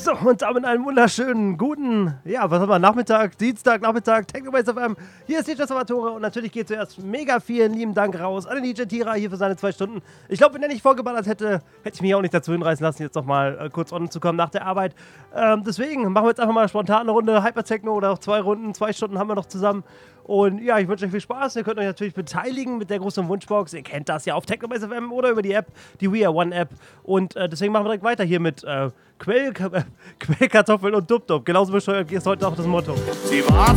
So, und damit einen wunderschönen guten, ja, was haben wir, Nachmittag, Dienstag, Nachmittag, Technobase FM. Hier ist DJ Salvatore und natürlich geht zuerst mega vielen lieben Dank raus an den DJ Tira hier für seine 2 Stunden. Ich glaube, wenn er nicht vorgeballert hätte, hätte ich mich auch nicht dazu hinreißen lassen, jetzt nochmal kurz on zu kommen nach der Arbeit. Deswegen machen wir jetzt einfach mal spontan eine Runde Hypertechno oder auch 2 Runden, 2 Stunden haben wir noch zusammen. Und ja, ich wünsche euch viel Spaß. Ihr könnt euch natürlich beteiligen mit der großen Wunschbox. Ihr kennt das ja auf Technobase FM oder über die App, die We Are One App. Und deswegen machen wir direkt weiter hier mit Quellkartoffeln und Dub-Dub. Genauso bescheuert ist heute auch das Motto. Sie war